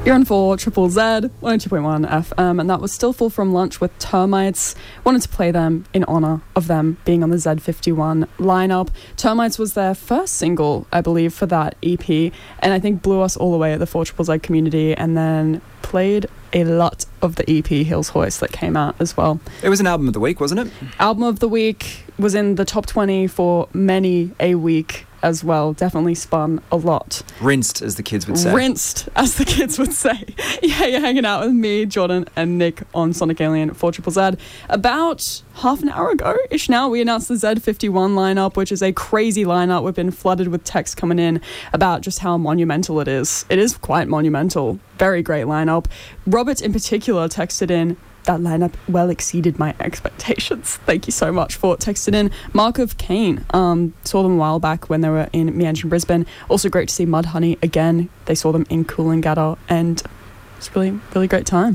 You're on for Triple Z, 102.1 FM, and that was Still Full from Lunch with Termites. Wanted to play them in honour of them being on the Z51 lineup. Termites was their first single, I believe, for that EP, and I think blew us all away at the 4ZZZ community, and then played a lot of the EP Hills Hoist that came out as well. It was an album of the week, wasn't it? Album of the week, was in the top 20 for many a week as well. Definitely spun a lot. Rinsed, as the kids would say. Rinsed, as the kids would say. Yeah, you're hanging out with me, Jordan, and Nick on Sonic Alien 4ZZZ. About half an hour ago-ish now, we announced the Z51 lineup, which is a crazy lineup. We've been flooded with texts coming in about just how monumental it is. It is quite monumental. Very great lineup. Robert, in particular, texted in, that lineup well exceeded my expectations. Thank you so much for texting in. Mark of Kane, saw them a while back when they were in Meandering Brisbane. Also great to see Mudhoney again. They saw them in Coolangatta, and it's really, really great time.